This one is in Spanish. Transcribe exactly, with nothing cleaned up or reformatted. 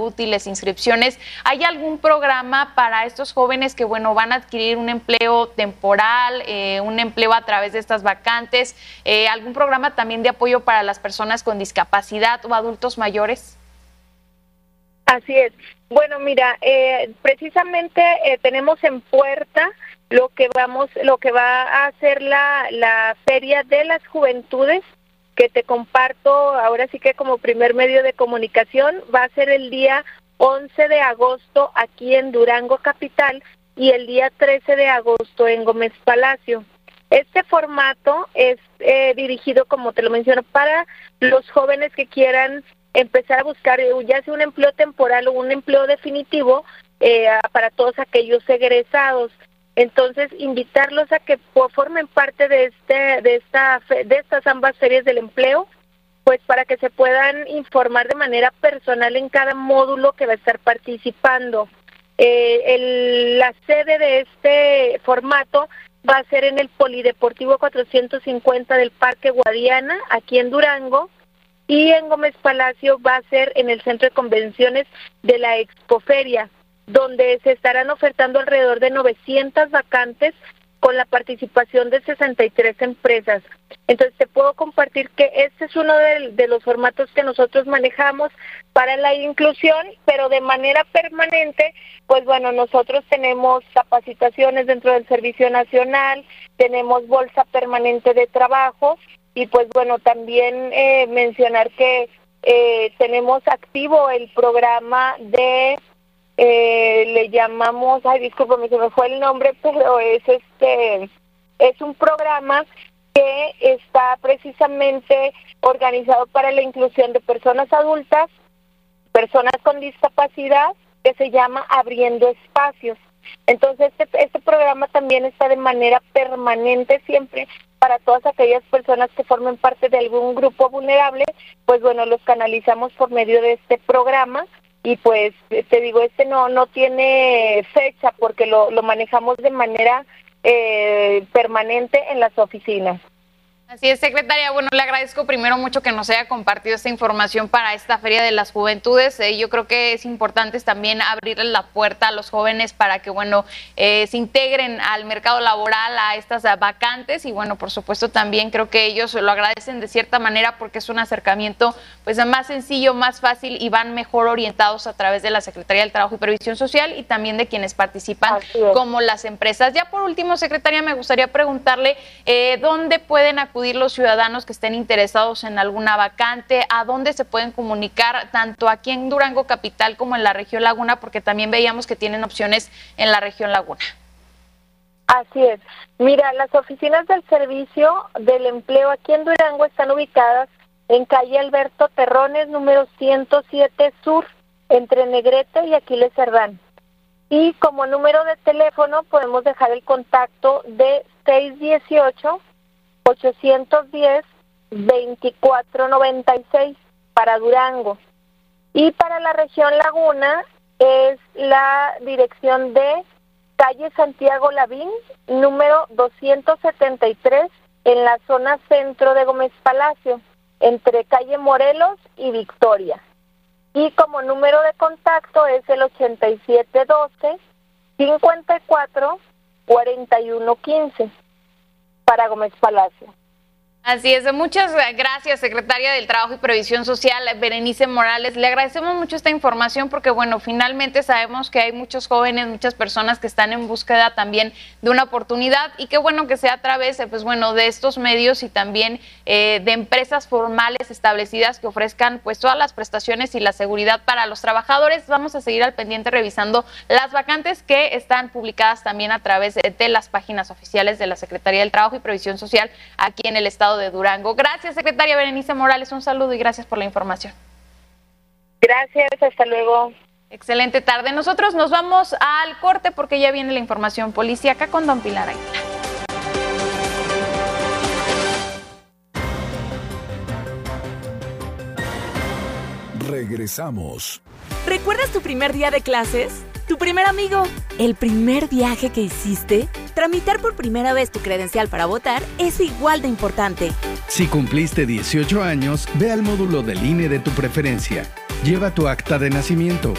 útiles, inscripciones. ¿Hay algún programa para estos jóvenes que, bueno, van a adquirir un empleo temporal, eh, un empleo a través de estas vacantes? Eh, ¿Algún programa también de apoyo para las personas con discapacidad o adultos mayores? Así es. Bueno, mira, eh, precisamente eh, tenemos en puerta lo que vamos, lo que va a hacer la, la Feria de las Juventudes, que te comparto ahora sí que como primer medio de comunicación. Va a ser el día once de agosto aquí en Durango Capital y el día trece de agosto en Gómez Palacio. Este formato es eh, dirigido, como te lo menciono, para los jóvenes que quieran empezar a buscar ya sea un empleo temporal o un empleo definitivo eh, para todos aquellos egresados. Entonces, invitarlos a que formen parte de este, de esta, de estas ambas ferias del empleo, pues para que se puedan informar de manera personal en cada módulo que va a estar participando. Eh, el, la sede de este formato va a ser en el Polideportivo cuatrocientos cincuenta del Parque Guadiana, aquí en Durango, y en Gómez Palacio va a ser en el Centro de Convenciones de la Expoferia, donde se estarán ofertando alrededor de novecientas vacantes con la participación de sesenta y tres empresas. Entonces te puedo compartir que este es uno de, de los formatos que nosotros manejamos para la inclusión, pero de manera permanente, pues bueno, nosotros tenemos capacitaciones dentro del Servicio Nacional, tenemos bolsa permanente de trabajo y pues bueno, también eh, mencionar que eh, tenemos activo el programa de... Eh, le llamamos, ay, discúlpame, se me fue el nombre, pero es este, es un programa que está precisamente organizado para la inclusión de personas adultas, personas con discapacidad, que se llama Abriendo Espacios. Entonces, este, este programa también está de manera permanente siempre para todas aquellas personas que formen parte de algún grupo vulnerable, pues bueno, los canalizamos por medio de este programa. Y pues te digo, este no no tiene fecha porque lo, lo manejamos de manera eh, permanente en las oficinas. Así es, secretaria. Bueno, le agradezco primero mucho que nos haya compartido esta información para esta Feria de las Juventudes. Eh, yo creo que es importante también abrirle la puerta a los jóvenes para que, bueno, eh, se integren al mercado laboral, a estas vacantes y, bueno, por supuesto también creo que ellos lo agradecen de cierta manera porque es un acercamiento pues más sencillo, más fácil y van mejor orientados a través de la Secretaría del Trabajo y Previsión Social y también de quienes participan como las empresas. Ya por último, secretaria, me gustaría preguntarle eh, ¿dónde pueden acudir los ciudadanos que estén interesados en alguna vacante? ¿A dónde se pueden comunicar tanto aquí en Durango Capital como en la región Laguna? Porque también veíamos que tienen opciones en la región Laguna. Así es. Mira, las oficinas del Servicio del Empleo aquí en Durango están ubicadas en calle Alberto Terrones, número ciento siete Sur, entre Negrete y Aquiles Cerdán. Y como número de teléfono podemos dejar el contacto de seis dieciocho, ochocientos diez, veinticuatro noventa y seis para Durango. Y para la región Laguna es la dirección de calle Santiago Lavín, número doscientos setenta y tres, en la zona centro de Gómez Palacio, entre calle Morelos y Victoria. Y como número de contacto es el ochenta y siete doce, cincuenta y cuatro, cuarenta y uno quince. Para Gómez Palacio. Así es, muchas gracias, secretaria del Trabajo y Previsión Social, Berenice Morales. Le agradecemos mucho esta información porque, bueno, finalmente sabemos que hay muchos jóvenes, muchas personas que están en búsqueda también de una oportunidad y qué bueno que sea a través, pues bueno, de estos medios y también eh, de empresas formales establecidas que ofrezcan pues todas las prestaciones y la seguridad para los trabajadores. Vamos a seguir al pendiente revisando las vacantes que están publicadas también a través de las páginas oficiales de la Secretaría del Trabajo y Previsión Social aquí en el estado de Durango. Gracias, secretaria Berenice Morales, un saludo y gracias por la información. Gracias, hasta luego. Excelente tarde. Nosotros nos vamos al corte porque ya viene la información policíaca con don Pilar Aguilar. Regresamos. ¿Recuerdas tu primer día de clases? ¿Tu primer amigo? ¿El primer viaje que hiciste? Tramitar por primera vez tu credencial para votar es igual de importante. Si cumpliste dieciocho años, ve al módulo del I N E de tu preferencia. Lleva tu acta de nacimiento,